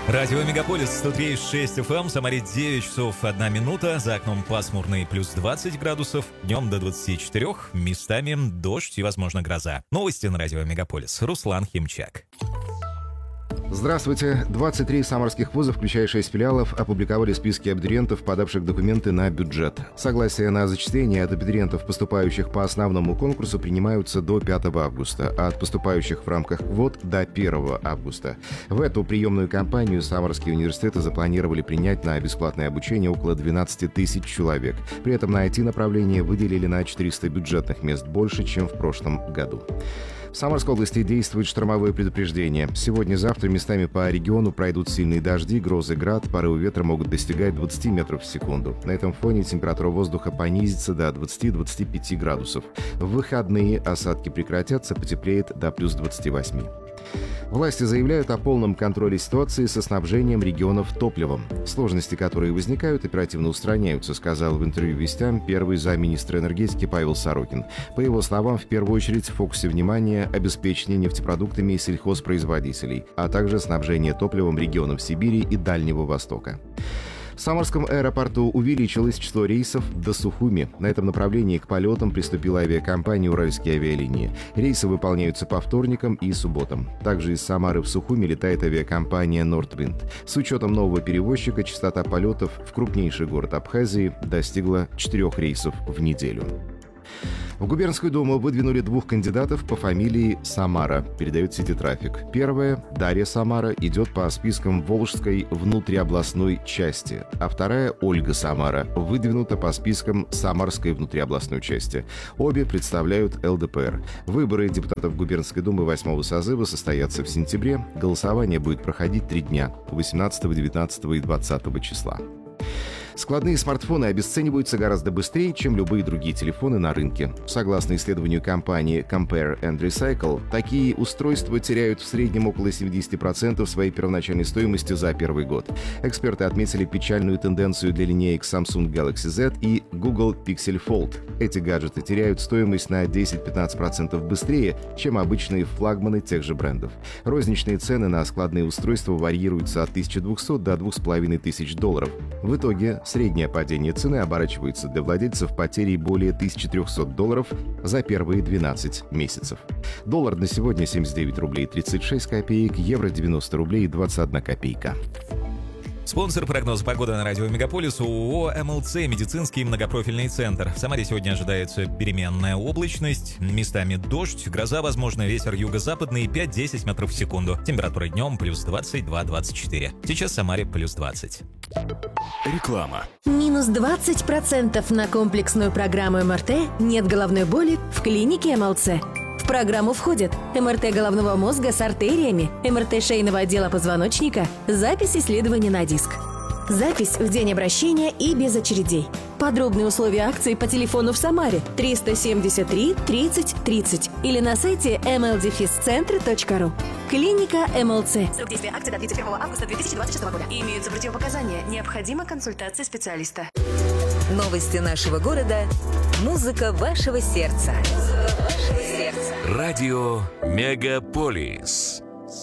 Радио Мегаполис 103,6 FM, Самаре 9 часов 1 минута, за окном пасмурный плюс 20 градусов, днем до 24, местами дождь и, возможно, гроза. Новости на Радио Мегаполис. Руслан Химчак. Здравствуйте. 23 самарских вуза, включая 6 филиалов, опубликовали списки абитуриентов, подавших документы на бюджет. Согласия на зачисление от абитуриентов, поступающих по основному конкурсу, принимаются до 5 августа, а от поступающих в рамках КВОТ до 1 августа. В эту приемную кампанию самарские университеты запланировали принять на бесплатное обучение около 12 тысяч человек. При этом на IT-направление выделили на 400 бюджетных мест больше, чем в прошлом году. В Самарской области действует штормовое предупреждение. Сегодня-завтра местами по региону пройдут сильные дожди, грозы, град, порывы ветра могут достигать 20 метров в секунду. На этом фоне температура воздуха понизится до 20-25 градусов. В выходные осадки прекратятся, потеплеет до плюс 28. Власти заявляют о полном контроле ситуации со снабжением регионов топливом. Сложности, которые возникают, оперативно устраняются, сказал в интервью «Вестям» первый замминистра энергетики Павел Сорокин. По его словам, в первую очередь в фокусе внимания обеспечение нефтепродуктами сельхозпроизводителей, а также снабжение топливом регионов Сибири и Дальнего Востока. В Самарском аэропорту увеличилось число рейсов до Сухуми. На этом направлении к полетам приступила авиакомпания «Уральские авиалинии». Рейсы выполняются по вторникам и субботам. Также из Самары в Сухуми летает авиакомпания «Нордвинд». С учетом нового перевозчика частота полетов в крупнейший город Абхазии достигла 4 рейсов в неделю. В губернскую думу выдвинули 2 кандидатов по фамилии Самара, передает Сити Трафик. Первая, Дарья Самара, идет по спискам Волжской внутриобластной части, а вторая, Ольга Самара, выдвинута по спискам Самарской внутриобластной части. Обе представляют ЛДПР. Выборы депутатов губернской думы 8-го созыва состоятся в сентябре. Голосование будет проходить 3 дня – 18, 19 и 20 числа. Складные смартфоны обесцениваются гораздо быстрее, чем любые другие телефоны на рынке. Согласно исследованию компании Compare and Recycle, такие устройства теряют в среднем около 70% своей первоначальной стоимости за первый год. Эксперты отметили печальную тенденцию для линеек Samsung Galaxy Z и Google Pixel Fold. Эти гаджеты теряют стоимость на 10-15% быстрее, чем обычные флагманы тех же брендов. Розничные цены на складные устройства варьируются от $1200 до $2500. В итоге среднее падение цены оборачивается для владельцев потерей более $1300 за первые 12 месяцев. Доллар на сегодня 79 рублей 36 копеек, евро 90 рублей 21 копейка. Спонсор прогноза погоды на Радио Мегаполис ООО «МЛЦ» медицинский многопрофильный центр. В Самаре сегодня ожидается переменная облачность, местами дождь, гроза, возможно, ветер юго-западный 5-10 метров в секунду. Температура днем плюс 22-24. Сейчас в Самаре плюс 20. Реклама. Минус 20% на комплексную программу МРТ «Нет головной боли» в клинике МЛЦ. В программу входят МРТ головного мозга с артериями, МРТ шейного отдела позвоночника, запись исследования на диск. Запись в день обращения и без очередей. Подробные условия акции по телефону в Самаре 373 30 30 или на сайте mldefiscentre.ru. Клиника МЛЦ. Срок действия акции до 31 августа 2026 года. Имеются противопоказания. Необходима консультация специалиста. Новости нашего города. Музыка вашего сердца. Радио Мегаполис.